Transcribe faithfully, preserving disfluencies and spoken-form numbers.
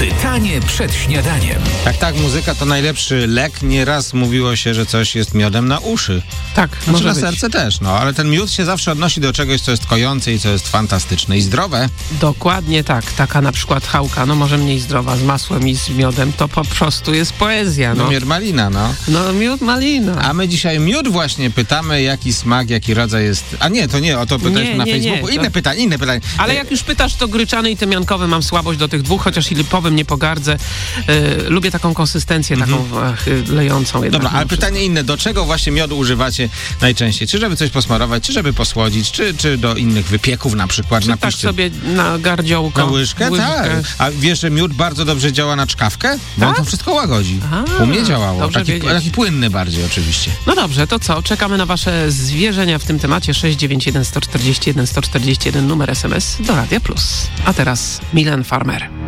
Pytanie przed śniadaniem. Tak, tak, muzyka to najlepszy lek. Nieraz mówiło się, że coś jest miodem na uszy. Tak, Znaczy może na być. serce też, no, ale ten miód się zawsze odnosi do czegoś, co jest kojące i co jest fantastyczne i zdrowe. Dokładnie tak. Taka na przykład chałka, no może mniej zdrowa, z masłem i z miodem, to po prostu jest poezja, No, no. miód malina, no. No miód malina. A my dzisiaj miód właśnie pytamy, jaki smak, jaki rodzaj jest... A nie, to nie, o to pytaliśmy Nie, na nie, nie, Facebooku. to- Inne pytanie, inne pytanie. Ale jak już pytasz, to gryczany i tymiankowy, mam słabość do tych dwóch, chociaż i lipowym nie pogardzę. Yy, lubię taką konsystencję, taką ach, lejącą jednak. Dobra, ale mimo wszystko. pytanie inne. Do czego właśnie miodu używacie najczęściej? Czy żeby coś posmarować, czy żeby posłodzić, czy, czy do innych wypieków na przykład? Czy tak Napiszcie. sobie na gardziołko. Na łyżkę? Tak. A wiesz, że miód bardzo dobrze działa na czkawkę? Bo on Tak? to wszystko łagodzi. A, U mnie działało. dobrze Taki, wiedzieć. taki płynny bardziej oczywiście. No dobrze, to co? Czekamy na wasze zwierzenia w tym temacie. sześć dziewięć jeden, sto czterdzieści jeden, sto czterdzieści jeden, numer S M S do Radia Plus. A teraz Milan Farmer.